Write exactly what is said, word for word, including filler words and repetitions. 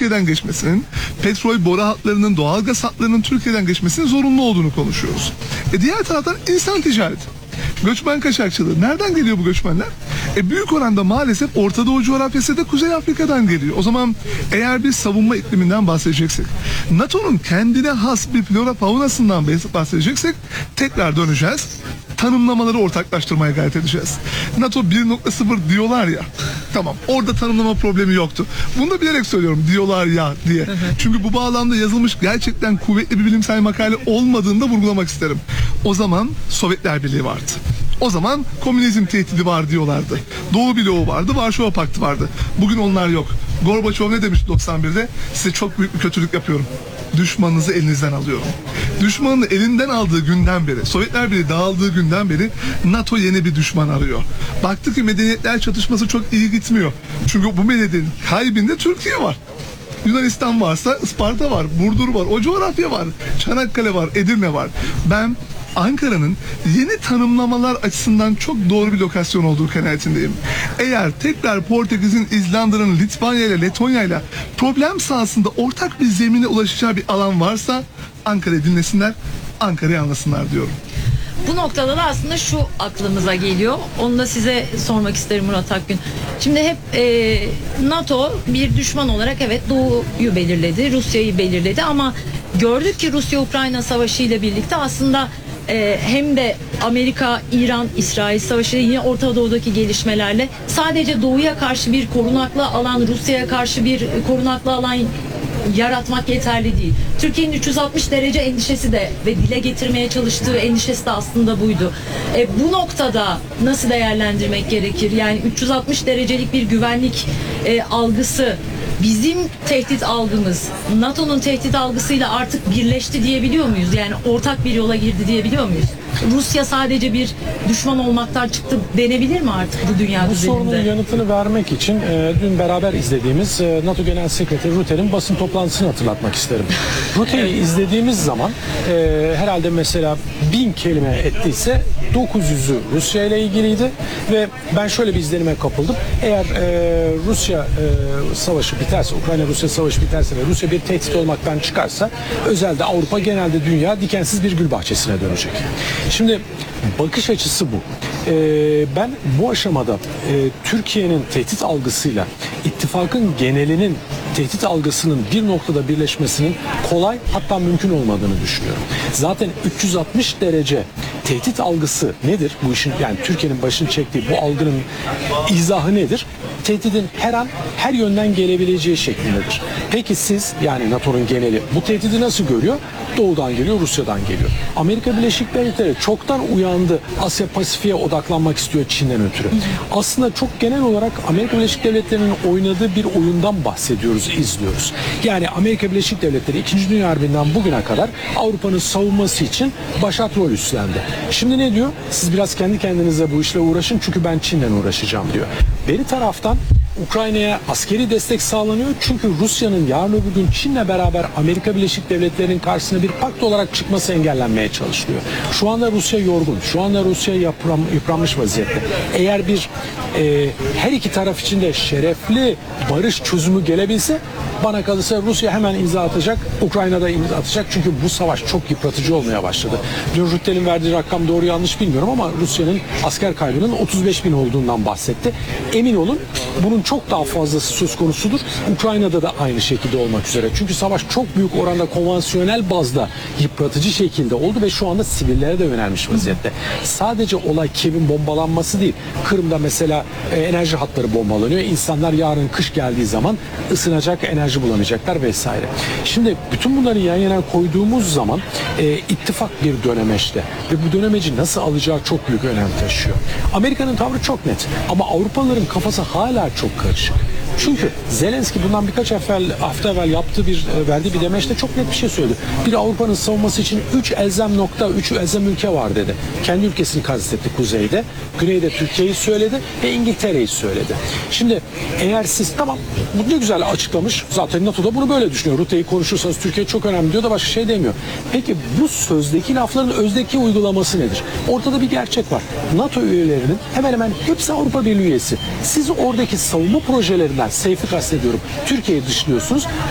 Türkiye'den geçmesinin, petrol boru hatlarının, doğalgaz hatlarının Türkiye'den geçmesinin zorunlu olduğunu konuşuyoruz. E diğer taraftan insan ticareti. Göçmen kaçakçılığı. Nereden geliyor bu göçmenler? E büyük oranda maalesef Orta Doğu coğrafyası da Kuzey Afrika'dan geliyor. O zaman eğer bir savunma ikliminden bahsedeceksek, NATO'nun kendine has bir flora faunasından bahsedeceksek tekrar döneceğiz. Tanımlamaları ortaklaştırmaya gayret edeceğiz. NATO bir nokta sıfır diyorlar ya. Tamam, orada tanımlama problemi yoktu. Bunu da bilerek söylüyorum, diyorlar ya diye. Çünkü bu bağlamda yazılmış gerçekten kuvvetli bir bilimsel makale olmadığını da vurgulamak isterim. O zaman Sovyetler Birliği vardı. O zaman komünizm tehdidi var diyorlardı. Doğu bloğu vardı, Varşova Paktı vardı. Bugün onlar yok. Gorbaçov ne demişti doksan birde? Size çok büyük bir kötülük yapıyorum. Düşmanınızı elinizden alıyorum. Düşmanını elinden aldığı günden beri, Sovyetler Birliği dağıldığı günden beri NATO yeni bir düşman arıyor. Baktı ki medeniyetler çatışması çok iyi gitmiyor. Çünkü bu medeniyetin kalbinde Türkiye var. Yunanistan varsa Isparta var, Burdur var, o coğrafya var, Çanakkale var, Edirne var. Ben Ankara'nın yeni tanımlamalar açısından çok doğru bir lokasyon olduğu kanaatindeyim. Eğer tekrar Portekiz'in, İzlanda'nın, Litvanya ile Letonya ile problem sahasında ortak bir zemine ulaşacağı bir alan varsa Ankara'yı dinlesinler, Ankara'yı anlasınlar diyorum. Bu noktada da aslında şu aklımıza geliyor. Onu da size sormak isterim Murat Akgün. Şimdi hep e, NATO bir düşman olarak evet Doğu'yu belirledi, Rusya'yı belirledi ama gördük ki Rusya-Ukrayna savaşı ile birlikte aslında e, hem de Amerika, İran, İsrail savaşı yine Orta Doğu'daki gelişmelerle sadece Doğu'ya karşı bir korunaklı alan, Rusya'ya karşı bir korunaklı alan yaratmak yeterli değil. Türkiye'nin üç yüz altmış derece endişesi de ve dile getirmeye çalıştığı endişesi de aslında buydu. E, bu noktada nasıl değerlendirmek gerekir? Yani üç yüz altmış derecelik bir güvenlik e, algısı bizim tehdit algımız NATO'nun tehdit algısıyla artık birleşti diyebiliyor muyuz? Yani ortak bir yola girdi diyebiliyor muyuz? Rusya sadece bir düşman olmaktan çıktı denebilir mi artık bu dünya Bu düzeninde? sorunun yanıtını vermek için e, dün beraber izlediğimiz e, NATO Genel Sekreteri Rutte'nin basın toplantısını hatırlatmak isterim. Rutte'yi evet. izlediğimiz zaman e, herhalde mesela bin kelime ettiyse dokuz yüzü Rusya ile ilgiliydi ve ben şöyle bir izlenime kapıldım. Eğer e, Rusya e, savaşı biterse, Ukrayna-Rusya savaşı biterse ve Rusya bir tehdit olmaktan çıkarsa özelde Avrupa, genelde dünya dikensiz bir gül bahçesine dönecek. Şimdi bakış açısı bu. Ee, ben bu aşamada e, Türkiye'nin tehdit algısıyla ittifakın genelinin tehdit algısının bir noktada birleşmesinin kolay hatta mümkün olmadığını düşünüyorum. Zaten üç yüz altmış derece tehdit algısı nedir? Bu işin, yani Türkiye'nin başını çektiği bu algının izahı nedir? Tehditin her an her yönden gelebileceği şeklindedir. Peki siz, yani NATO'nun geneli bu tehdidi nasıl görüyor? Doğudan geliyor, Rusya'dan geliyor. Amerika Birleşik Devletleri çoktan uyandı. Asya Pasifik'e odaklanmak istiyor Çin'den ötürü. Aslında çok genel olarak Amerika Birleşik Devletleri'nin oynadığı bir oyundan bahsediyoruz, izliyoruz. Yani Amerika Birleşik Devletleri İkinci Dünya Harbi'nden bugüne kadar Avrupa'nın savunması için başat rol üstlendi. Şimdi ne diyor? Siz biraz kendi kendinize bu işle uğraşın çünkü ben Çin'den uğraşacağım diyor. Beri taraftan Ukrayna'ya askeri destek sağlanıyor çünkü Rusya'nın yarın öbür gün Çin'le beraber Amerika Birleşik Devletleri'nin karşısına bir pakt olarak çıkması engellenmeye çalışılıyor. Şu anda Rusya yorgun, şu anda Rusya yıpran, yıpranmış vaziyette. Eğer bir e, her iki taraf için de şerefli barış çözümü gelebilse bana kalırsa Rusya hemen imza atacak, Ukrayna'da imza atacak çünkü bu savaş çok yıpratıcı olmaya başladı. Dün Rütte'nin verdiği rakam doğru yanlış bilmiyorum ama Rusya'nın asker kaybının otuz beş bin olduğundan bahsetti. Emin olun bunun çok daha fazlası söz konusudur. Ukrayna'da da aynı şekilde olmak üzere. Çünkü savaş çok büyük oranda konvansiyonel bazda yıpratıcı şekilde oldu ve şu anda sivillere de yönelmiş vaziyette. Sadece olay Kiev'in bombalanması değil. Kırım'da mesela e, enerji hatları bombalanıyor. İnsanlar yarın kış geldiği zaman ısınacak, enerji bulamayacaklar vesaire. Şimdi bütün bunları yan yana koyduğumuz zaman e, ittifak bir dönemeçte ve bu dönemeci nasıl alacağı çok büyük önem taşıyor. Amerika'nın tavrı çok net ama Avrupalıların kafası hala çok karışık. Çünkü Zelenski bundan birkaç evvel, hafta evvel yaptığı bir, verdiği bir demeçte çok net bir şey söyledi. Bir Avrupa'nın savunması için üç elzem nokta, üç elzem ülke var dedi. Kendi ülkesini kastetti kuzeyde, güneyde Türkiye'yi söyledi ve İngiltere'yi söyledi. Şimdi eğer siz, tamam bu ne güzel açıklamış, zaten NATO'da bunu böyle düşünüyor. Rutte'yi konuşursanız Türkiye çok önemli diyor da başka şey demiyor. Peki bu sözdeki lafların özdeki uygulaması nedir? Ortada bir gerçek var. NATO üyelerinin hemen hemen hepsi Avrupa Birliği üyesi. Siz oradaki savunma projelerinden, seyfi kastediyorum, Türkiye'yi dışlıyorsunuz.